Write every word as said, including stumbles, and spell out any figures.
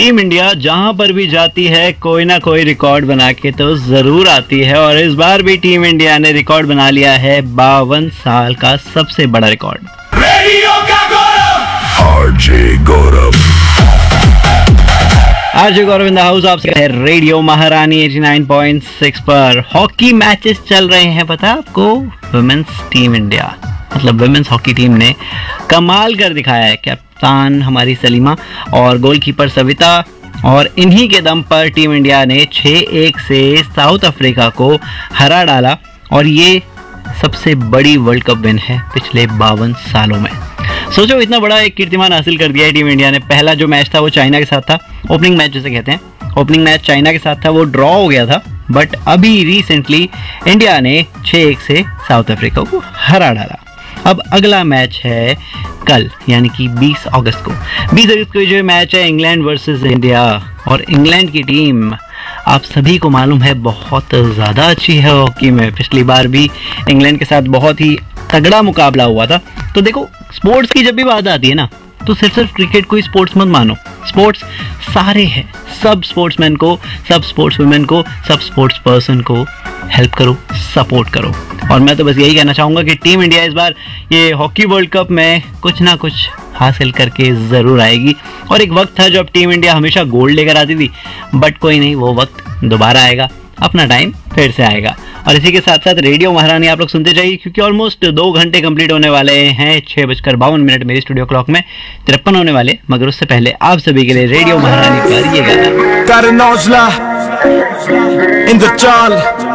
Team India जहां पर भी जाती है कोई ना कोई रिकॉर्ड बना के तो जरूर आती है और इस बार भी टीम इंडिया ने रिकॉर्ड बना लिया है बावन साल का सबसे बड़ा रिकॉर्ड। रेडियो का गौरव RJ Gaurav RJ Gaurav in the house. आप है रेडियो महारानी नवासी पॉइंट सिक्स पर। हॉकी मैचेस चल रहे हैं, पता है आपको? वुमेन्स टीम इंडिया मतलब वुमेन्स हॉकी टीम ने कमाल कर दिखाया है। कप्तान हमारी सलीमा और गोलकीपर सविता, और इन्हीं के दम पर टीम इंडिया ने छह एक से साउथ अफ्रीका को हरा डाला और ये सबसे बड़ी वर्ल्ड कप विन है पिछले बावन सालों में। सोचो इतना बड़ा एक कीर्तिमान हासिल कर दिया है टीम इंडिया ने। पहला जो मैच था वो चाइना के साथ था, ओपनिंग मैच जिसे कहते हैं। ओपनिंग मैच चाइना के साथ था, वो ड्रॉ हो गया था, बट अभी रिसेंटली इंडिया ने छह एक से साउथ अफ्रीका को हरा डाला। अब अगला मैच है कल यानी कि बीस अगस्त को। बीस अगस्त को जो मैच है इंग्लैंड वर्सेस इंडिया, और इंग्लैंड की टीम आप सभी को मालूम है बहुत ज़्यादा अच्छी है हॉकी में। पिछली बार भी इंग्लैंड के साथ बहुत ही तगड़ा मुकाबला हुआ था। तो देखो, स्पोर्ट्स की जब भी बात आती है ना, तो सिर्फ सिर्फ क्रिकेट को ही स्पोर्ट्स मत मानो। स्पोर्ट्स सारे हैं, सब स्पोर्ट्समैन को, सब स्पोर्ट्स वुमेन को, सब स्पोर्ट्स पर्सन को हेल्प करो, सपोर्ट करो। और मैं तो बस यही कहना चाहूँगा कि टीम इंडिया इस बार ये हॉकी वर्ल्ड कप में कुछ ना कुछ हासिल करके ज़रूर आएगी। और एक वक्त था जब टीम इंडिया हमेशा गोल्ड लेकर आती थी, बट कोई नहीं, वो वक्त दोबारा आएगा, अपना टाइम फिर से आएगा। और इसी के साथ साथ रेडियो महारानी आप लोग सुनते जाइए, क्योंकि ऑलमोस्ट दो घंटे कंप्लीट होने वाले हैं। छः बजकर बावन मिनट मेरी स्टूडियो क्लॉक में तिरपन होने वाले, मगर उससे पहले आप सभी के लिए रेडियो महारानी पर ये गाना।